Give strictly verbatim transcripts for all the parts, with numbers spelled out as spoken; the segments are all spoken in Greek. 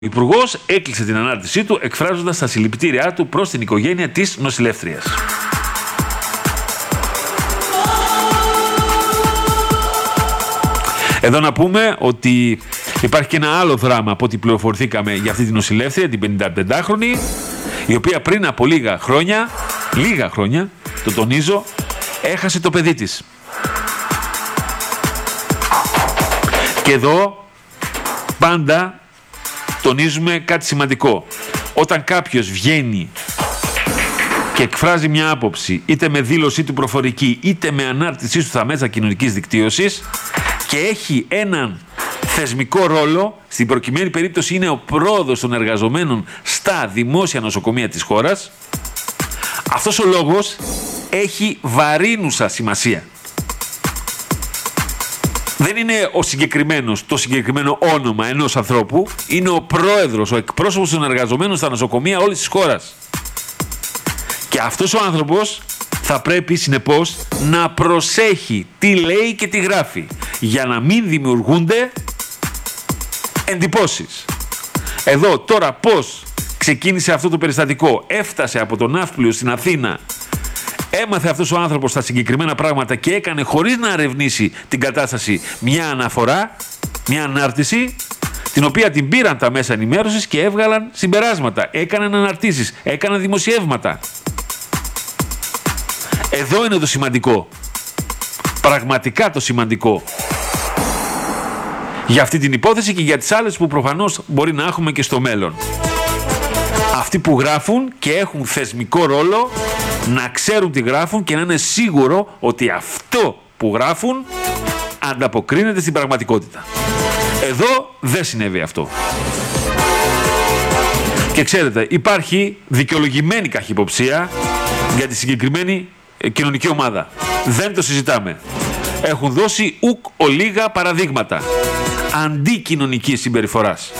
Ο Υπουργός έκλεισε την ανάρτησή του εκφράζοντας τα συλληπιτήριά του προς την οικογένεια της νοσηλεύτριας. Εδώ να πούμε ότι υπάρχει και ένα άλλο δράμα από ό,τι πληροφορηθήκαμε για αυτή την νοσηλεύτρια, την πενηνταπεντάχρονη, η οποία πριν από λίγα χρόνια, λίγα χρόνια, το τονίζω, έχασε το παιδί της. Και εδώ πάντα τονίζουμε κάτι σημαντικό. Όταν κάποιος βγαίνει και εκφράζει μια άποψη, είτε με δήλωσή του προφορική, είτε με ανάρτησή του στα μέσα κοινωνικής δικτύωσης και έχει έναν θεσμικό ρόλο, στην προκειμένη περίπτωση είναι ο πρόεδρος των εργαζομένων στα δημόσια νοσοκομεία της χώρας, αυτός ο λόγος έχει βαρύνουσα σημασία. Δεν είναι ο συγκεκριμένος, το συγκεκριμένο όνομα ενός ανθρώπου, είναι ο πρόεδρος, ο εκπρόσωπος των εργαζομένων στα νοσοκομεία όλης της χώρας. Και αυτός ο άνθρωπος θα πρέπει συνεπώς να προσέχει τι λέει και τι γράφει, για να μην δημιουργούνται εντυπώσεις. Εδώ τώρα πώς ξεκίνησε αυτό το περιστατικό, έφτασε από τον Ναύπλιο στην Αθήνα, έμαθε αυτός ο άνθρωπος τα συγκεκριμένα πράγματα και έκανε χωρίς να ερευνήσει την κατάσταση μια αναφορά, μια ανάρτηση, την οποία την πήραν τα μέσα ενημέρωσης και έβγαλαν συμπεράσματα, έκαναν αναρτήσεις, έκαναν δημοσιεύματα. Εδώ είναι το σημαντικό, πραγματικά το σημαντικό, για αυτή την υπόθεση και για τις άλλες που προφανώς μπορεί να έχουμε και στο μέλλον. Αυτοί που γράφουν και έχουν θεσμικό ρόλο να ξέρουν τι γράφουν και να είναι σίγουρο ότι αυτό που γράφουν ανταποκρίνεται στην πραγματικότητα. Εδώ δεν συνέβη αυτό. Και ξέρετε, υπάρχει δικαιολογημένη καχυποψία για τη συγκεκριμένη κοινωνική ομάδα. Δεν το συζητάμε. Έχουν δώσει ουκ ολίγα παραδείγματα αντικοινωνικής συμπεριφοράς.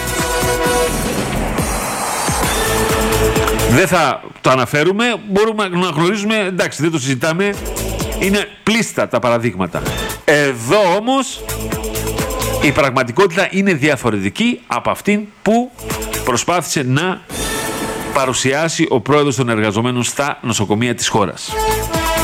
Δεν θα το αναφέρουμε, μπορούμε να γνωρίζουμε, εντάξει, δεν το συζητάμε, είναι πλήστα τα παραδείγματα. Εδώ όμως η πραγματικότητα είναι διαφορετική από αυτήν που προσπάθησε να παρουσιάσει ο πρόεδρος των εργαζομένων στα νοσοκομεία της χώρας.